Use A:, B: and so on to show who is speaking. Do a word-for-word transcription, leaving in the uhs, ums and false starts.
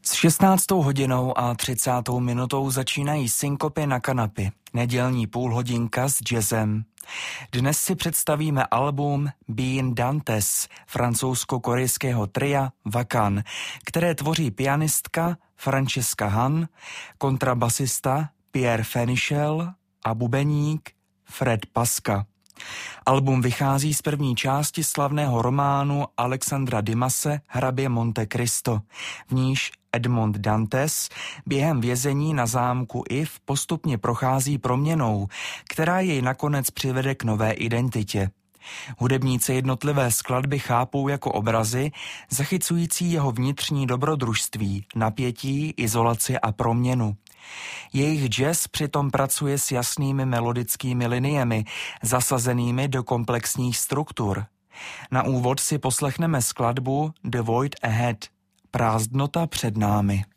A: S šestnáctou hodinou a třicátou minutou začínají Synkopy na kanapy, nedělní půlhodinka s jazzem. Dnes si představíme album Being Dantes francouzsko-korejského tria Wakan, které tvoří pianistka Francesca Han, kontrabasista Pierre Fenichel a bubeník Fred Pasca. Album vychází z první části slavného románu Alexandra Dimase Hrabě Monte Cristo, v níž Edmond Dantes během vězení na zámku If postupně prochází proměnou, která jej nakonec přivede k nové identitě. Hudebníci jednotlivé skladby chápou jako obrazy, zachycující jeho vnitřní dobrodružství, napětí, izolaci a proměnu. Jejich jazz přitom pracuje s jasnými melodickými liniemi, zasazenými do komplexních struktur. Na úvod si poslechneme skladbu The Void Ahead, prázdnota před námi.